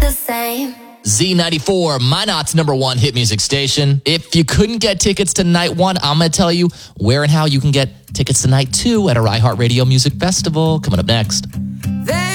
the same. Z94, Minot's #1 hit music station. If you couldn't get tickets to night 1, I'm going to tell you where and how you can get tickets to night 2 at our iHeartRadio Music Festival. Coming up next.